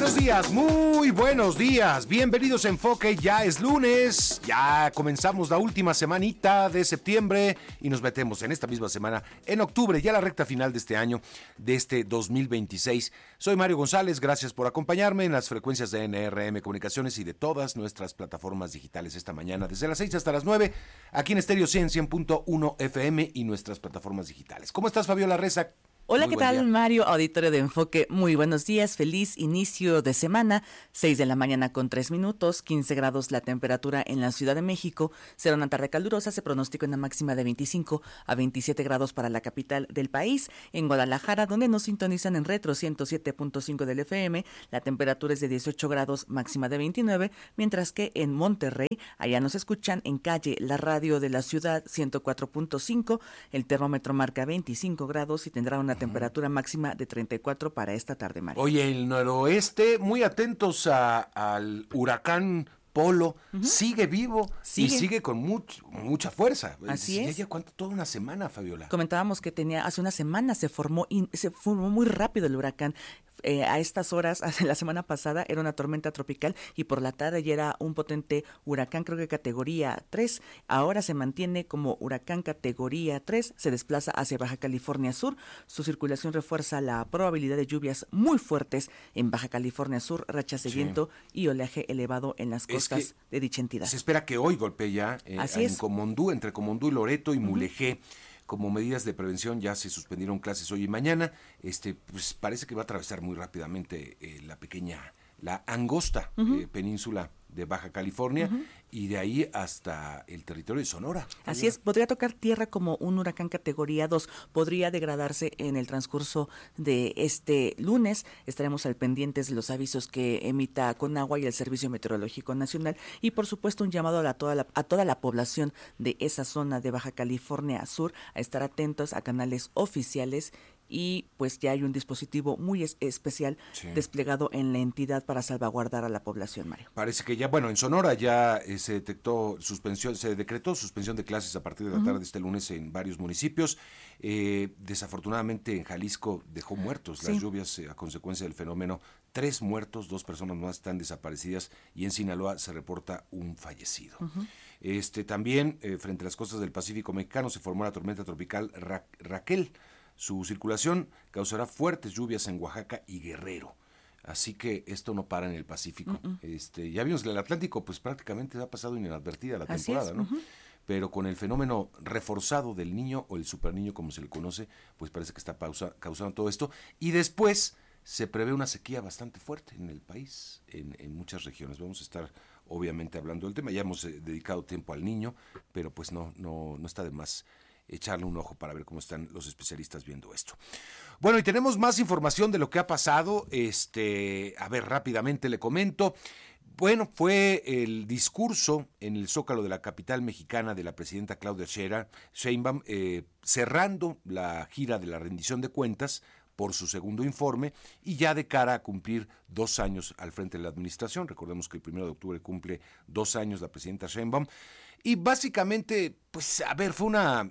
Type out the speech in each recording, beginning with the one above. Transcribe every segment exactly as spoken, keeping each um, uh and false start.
Buenos días, muy buenos días. Bienvenidos a Enfoque. Ya es lunes, ya comenzamos la última semanita de septiembre y nos metemos en esta misma semana, en octubre, ya la recta final de este año, de este dos mil veintiséis. Soy Mario González, gracias por acompañarme en las frecuencias de N R M Comunicaciones y de todas nuestras plataformas digitales esta mañana, desde las seis hasta las nueve, aquí en Estéreo cien, cien punto uno F M y nuestras plataformas digitales. ¿Cómo estás, Fabiola Reza? Hola, Muy ¿qué tal, Mario? Auditorio de Enfoque, muy buenos días, feliz inicio de semana, seis de la mañana con tres minutos, quince grados la temperatura en la Ciudad de México, será una tarde calurosa, se pronostica una máxima de veinticinco a veintisiete grados para la capital del país. En Guadalajara, donde nos sintonizan en Retro ciento siete punto cinco del F M, la temperatura es de dieciocho grados, máxima de veintinueve, mientras que en Monterrey, allá nos escuchan en calle La Radio de la Ciudad ciento cuatro punto cinco, el termómetro marca veinticinco grados y tendrá una temperatura máxima de treinta y cuatro para esta tarde, Mario. Oye, el noroeste, muy atentos a, al huracán Polo, uh-huh. sigue vivo ¿Sigue? y sigue con much, mucha fuerza. Así es. Ya cuánto, toda una semana, Fabiola. Comentábamos que tenía hace una semana se formó y se formó muy rápido el huracán. Eh, a estas horas, hace la semana pasada, era una tormenta tropical y por la tarde ya era un potente huracán, creo que categoría tres. Ahora se mantiene como huracán categoría tres, se desplaza hacia Baja California Sur. Su circulación refuerza la probabilidad de lluvias muy fuertes en Baja California Sur, rachas de sí. viento y oleaje elevado en las costas de dicha entidad. Se espera que hoy golpee ya eh, Así en es. Comondú, entre Comondú y Loreto y uh-huh. Mulegé. Como medidas de prevención ya se suspendieron clases hoy y mañana. Este, pues parece que va a atravesar muy rápidamente eh, la pequeña, la angosta uh-huh. eh, península de Baja California uh-huh. y de ahí hasta el territorio de Sonora. Así es, podría tocar tierra como un huracán categoría dos, podría degradarse en el transcurso de este lunes. Estaremos al pendientes de los avisos que emita Conagua y el Servicio Meteorológico Nacional y por supuesto un llamado a, la, toda la, a toda la población de esa zona de Baja California Sur a estar atentos a canales oficiales. Y pues ya hay un dispositivo muy es- especial sí. desplegado en la entidad para salvaguardar a la población, Mario. Parece que ya, bueno, en Sonora ya eh, se detectó suspensión, se decretó suspensión de clases a partir de la uh-huh. tarde de este lunes en varios municipios. Eh, desafortunadamente en Jalisco dejó muertos sí. las lluvias eh, a consecuencia del fenómeno. Tres muertos, dos personas más están desaparecidas y en Sinaloa se reporta un fallecido. Uh-huh. Este también, eh, frente a las costas del Pacífico mexicano, se formó la tormenta tropical Ra- Raquel. Su circulación causará fuertes lluvias en Oaxaca y Guerrero. Así que esto no para en el Pacífico. Uh-uh. Este, ya vimos que el Atlántico pues prácticamente ha pasado inadvertida la Así temporada, es. ¿no? Uh-huh. Pero con el fenómeno reforzado del niño o el superniño, como se le conoce, pues parece que está pausa, causando todo esto. Y después se prevé una sequía bastante fuerte en el país, en, en muchas regiones. Vamos a estar obviamente hablando del tema. Ya hemos eh, dedicado tiempo al niño, pero pues no, no, no está de más echarle un ojo para ver cómo están los especialistas viendo esto. Bueno, y tenemos más información de lo que ha pasado. Este, a ver, rápidamente le comento. Bueno, fue el discurso en el Zócalo de la capital mexicana de la presidenta Claudia Sheinbaum, eh, cerrando la gira de la rendición de cuentas por su segundo informe y ya de cara a cumplir dos años al frente de la administración. Recordemos que el primero de octubre cumple dos años la presidenta Sheinbaum. Y básicamente, pues, a ver, fue una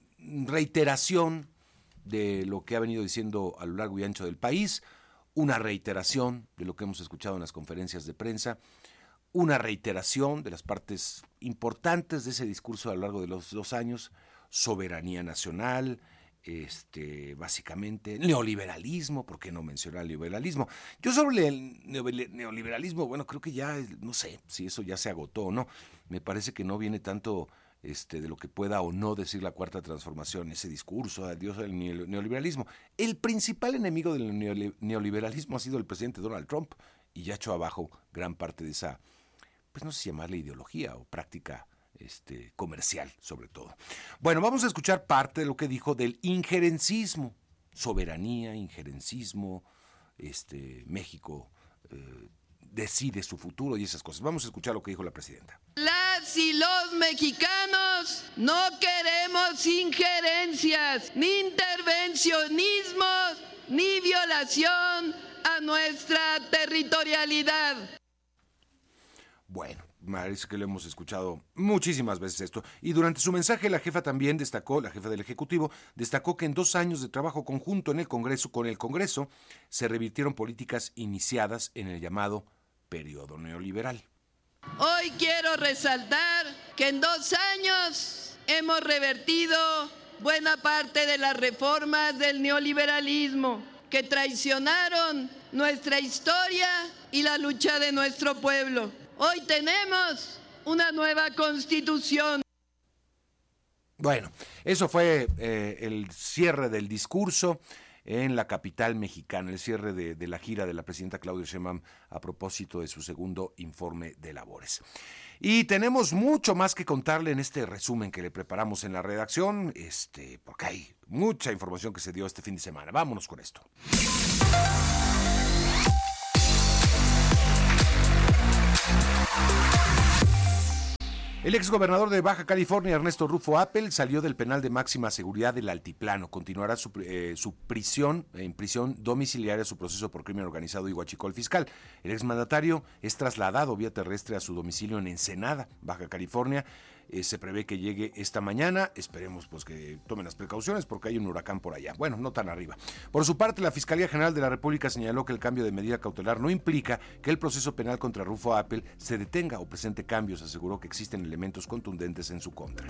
reiteración de lo que ha venido diciendo a lo largo y ancho del país, una reiteración de lo que hemos escuchado en las conferencias de prensa, una reiteración de las partes importantes de ese discurso a lo largo de los dos años, soberanía nacional, este, básicamente neoliberalismo, ¿por qué no mencionar el neoliberalismo? Yo sobre el neoliberalismo, bueno, creo que ya, no sé si eso ya se agotó o no, me parece que no viene tanto Este, de lo que pueda o no decir la cuarta transformación, ese discurso, adiós al neoliberalismo. El principal enemigo del neoliberalismo ha sido el presidente Donald Trump y ya echó abajo gran parte de esa, pues no sé si llamarle ideología o práctica este, comercial sobre todo. Bueno, vamos a escuchar parte de lo que dijo del injerencismo, soberanía, injerencismo, este, México eh, decide su futuro y esas cosas. Vamos a escuchar lo que dijo la presidenta. Las y los mexicanos no queremos injerencias, ni intervencionismos, ni violación a nuestra territorialidad. Bueno, parece que lo hemos escuchado muchísimas veces esto. Y durante su mensaje la jefa también destacó, la jefa del Ejecutivo, destacó que en dos años de trabajo conjunto en el Congreso, con el Congreso, se revirtieron políticas iniciadas en el llamado periodo neoliberal. Hoy quiero resaltar que en dos años hemos revertido buena parte de las reformas del neoliberalismo que traicionaron nuestra historia y la lucha de nuestro pueblo. Hoy tenemos una nueva constitución. Bueno, eso fue eh, el cierre del discurso en la capital mexicana, el cierre de, de la gira de la presidenta Claudia Sheinbaum a propósito de su segundo informe de labores. Y tenemos mucho más que contarle en este resumen que le preparamos en la redacción, este, porque hay mucha información que se dio este fin de semana. Vámonos con esto. El exgobernador de Baja California, Ernesto Rufo Appel, salió del penal de máxima seguridad del Altiplano. Continuará su, eh, su prisión, en prisión domiciliaria, su proceso por crimen organizado y huachicó el fiscal. El exmandatario es trasladado vía terrestre a su domicilio en Ensenada, Baja California. Eh, se prevé que llegue esta mañana. Esperemos pues que tomen las precauciones porque hay un huracán por allá. Bueno, no tan arriba. Por su parte, la Fiscalía General de la República señaló que el cambio de medida cautelar no implica que el proceso penal contra Rufo Appel se detenga o presente cambios. Aseguró que existen elementos contundentes en su contra.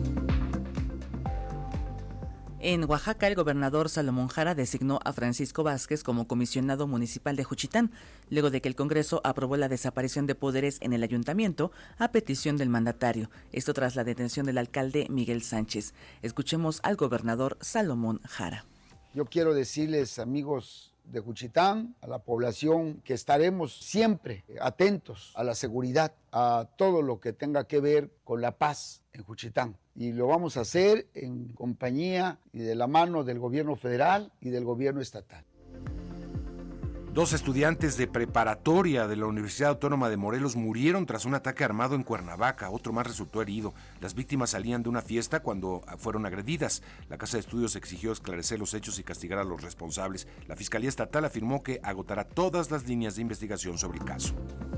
En Oaxaca, el gobernador Salomón Jara designó a Francisco Vázquez como comisionado municipal de Juchitán, luego de que el Congreso aprobó la desaparición de poderes en el ayuntamiento a petición del mandatario. Esto tras la detención del alcalde Miguel Sánchez. Escuchemos al gobernador Salomón Jara. Yo quiero decirles, amigos de Juchitán, a la población, que estaremos siempre atentos a la seguridad, a todo lo que tenga que ver con la paz en Juchitán. Y lo vamos a hacer en compañía y de la mano del gobierno federal y del gobierno estatal. Dos estudiantes de preparatoria de la Universidad Autónoma de Morelos murieron tras un ataque armado en Cuernavaca. Otro más resultó herido. Las víctimas salían de una fiesta cuando fueron agredidas. La Casa de Estudios exigió esclarecer los hechos y castigar a los responsables. La Fiscalía Estatal afirmó que agotará todas las líneas de investigación sobre el caso.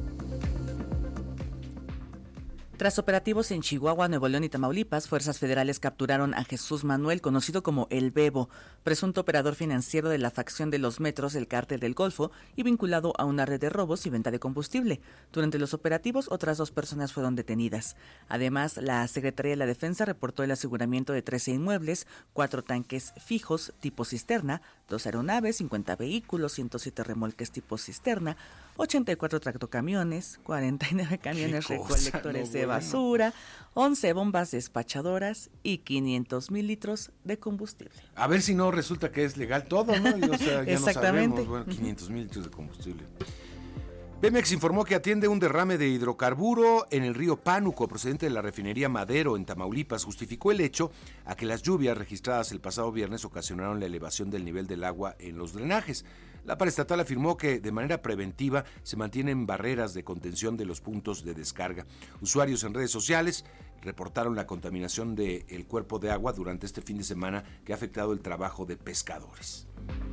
Tras operativos en Chihuahua, Nuevo León y Tamaulipas, fuerzas federales capturaron a Jesús Manuel, conocido como El Bebo, presunto operador financiero de la facción de los Metros del Cártel del Golfo y vinculado a una red de robos y venta de combustible. Durante los operativos, otras dos personas fueron detenidas. Además, la Secretaría de la Defensa reportó el aseguramiento de trece inmuebles, cuatro tanques fijos tipo cisterna, dos aeronaves, cincuenta vehículos, ciento siete remolques tipo cisterna, ochenta y cuatro tractocamiones, cuarenta y nueve camiones recolectores no, de basura, once bombas despachadoras y quinientos mil litros de combustible. A ver si no resulta que es legal todo, ¿no? Y, o sea, ya Exactamente. No sabemos. Bueno, quinientos mil litros de combustible. Pemex informó que atiende un derrame de hidrocarburo en el río Pánuco, procedente de la refinería Madero en Tamaulipas. Justificó el hecho a que las lluvias registradas el pasado viernes ocasionaron la elevación del nivel del agua en los drenajes. La paraestatal afirmó que de manera preventiva se mantienen barreras de contención de los puntos de descarga. Usuarios en redes sociales reportaron la contaminación del cuerpo de agua durante este fin de semana que ha afectado el trabajo de pescadores.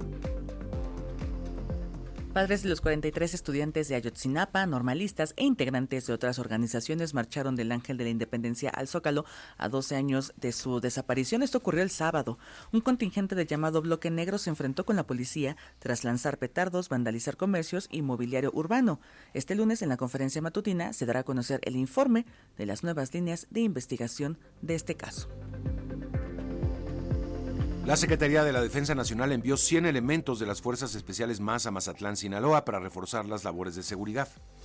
Padres de los cuarenta y tres estudiantes de Ayotzinapa, normalistas e integrantes de otras organizaciones marcharon del Ángel de la Independencia al Zócalo a doce años de su desaparición. Esto ocurrió el sábado. Un contingente del llamado Bloque Negro se enfrentó con la policía tras lanzar petardos, vandalizar comercios y mobiliario urbano. Este lunes, en la conferencia matutina, se dará a conocer el informe de las nuevas líneas de investigación de este caso. La Secretaría de la Defensa Nacional envió cien elementos de las Fuerzas Especiales más a Mazatlán, Sinaloa, para reforzar las labores de seguridad.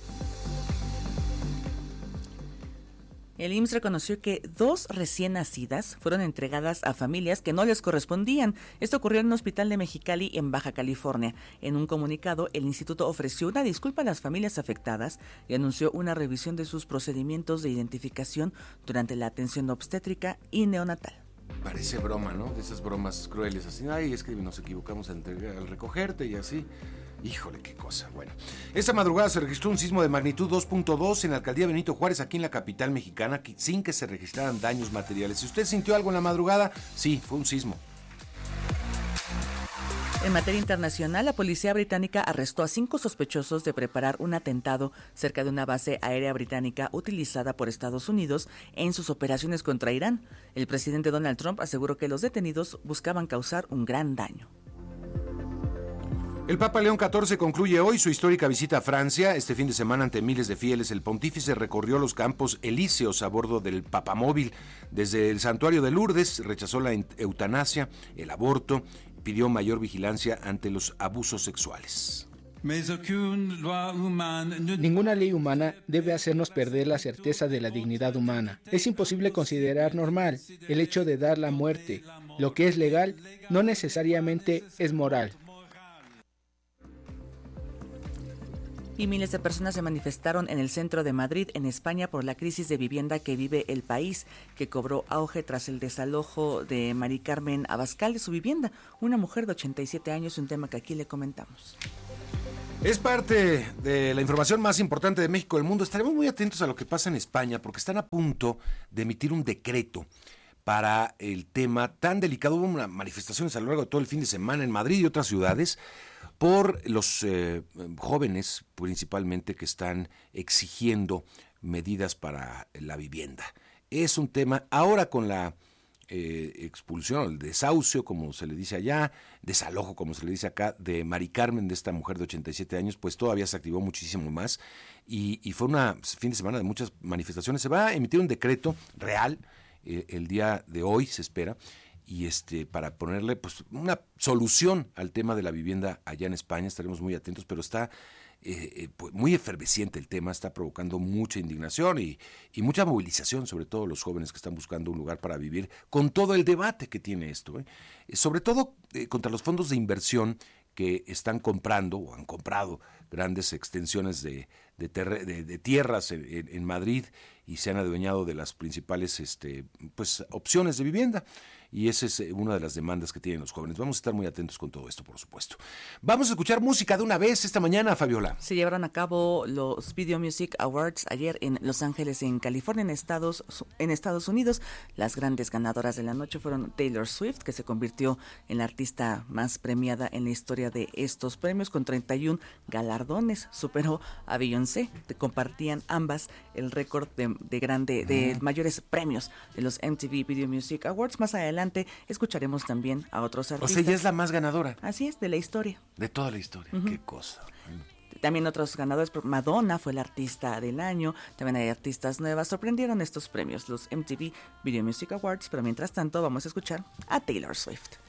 El I M S S reconoció que dos recién nacidas fueron entregadas a familias que no les correspondían. Esto ocurrió en un hospital de Mexicali, en Baja California. En un comunicado, el instituto ofreció una disculpa a las familias afectadas y anunció una revisión de sus procedimientos de identificación durante la atención obstétrica y neonatal. Parece broma, ¿no? De esas bromas crueles, así, ay, es que nos equivocamos al, entregar, al recogerte y así. Híjole, qué cosa. Bueno, esta madrugada se registró un sismo de magnitud dos punto dos en la alcaldía Benito Juárez, aquí en la capital mexicana, sin que se registraran daños materiales. Si usted sintió algo en la madrugada, sí, fue un sismo. En materia internacional, la policía británica arrestó a cinco sospechosos de preparar un atentado cerca de una base aérea británica utilizada por Estados Unidos en sus operaciones contra Irán. El presidente Donald Trump aseguró que los detenidos buscaban causar un gran daño. El Papa León catorce concluye hoy su histórica visita a Francia. Este fin de semana, ante miles de fieles, el pontífice recorrió los campos elíseos a bordo del papamóvil. Desde el santuario de Lourdes rechazó la eutanasia, el aborto, pidió mayor vigilancia ante los abusos sexuales. Ninguna ley humana debe hacernos perder la certeza de la dignidad humana. Es imposible considerar normal el hecho de dar la muerte. Lo que es legal no necesariamente es moral. Y miles de personas se manifestaron en el centro de Madrid, en España, por la crisis de vivienda que vive el país, que cobró auge tras el desalojo de Mari Carmen Abascal de su vivienda, una mujer de ochenta y siete años, un tema que aquí le comentamos. Es parte de la información más importante de México y del mundo. Estaremos muy atentos a lo que pasa en España, porque están a punto de emitir un decreto para el tema tan delicado. Hubo unas manifestaciones a lo largo de todo el fin de semana en Madrid y otras ciudades por los eh, jóvenes principalmente que están exigiendo medidas para la vivienda. Es un tema, ahora con la eh, expulsión, el desahucio, como se le dice allá, desalojo, como se le dice acá, de Mari Carmen, de esta mujer de ochenta y siete años, pues todavía se activó muchísimo más y, y fue un fin de semana de muchas manifestaciones. Se va a emitir un decreto real eh, el día de hoy, se espera, y este para ponerle pues una solución al tema de la vivienda allá en España. Estaremos muy atentos, pero está eh, eh, pues muy efervesciente el tema, está provocando mucha indignación y, y mucha movilización, sobre todo los jóvenes que están buscando un lugar para vivir, con todo el debate que tiene esto, ¿eh? sobre todo eh, contra los fondos de inversión que están comprando o han comprado grandes extensiones de, de, terre, de, de tierras en, en, en Madrid y se han adueñado de las principales este, pues, opciones de vivienda. Y esa es una de las demandas que tienen los jóvenes. Vamos a estar muy atentos con todo esto, por supuesto. Vamos a escuchar música de una vez esta mañana, Fabiola. Se llevaron a cabo los Video Music Awards ayer en Los Ángeles, en California, en Estados, en Estados Unidos. Las grandes ganadoras de la noche fueron Taylor Swift, que se convirtió en la artista más premiada en la historia de estos premios, con treinta y uno galardones. Superó a Beyoncé. Compartían ambas el récord de, de, grande, de mayores premios de los M T V Video Music Awards. Más adelante escucharemos también a otros artistas. O sea, ella es la más ganadora. Así es, de la historia. De toda la historia. Uh-huh. Qué cosa. También otros ganadores, Madonna fue la artista del año, también hay artistas nuevas. Sorprendieron estos premios, los M T V Video Music Awards, pero mientras tanto vamos a escuchar a Taylor Swift.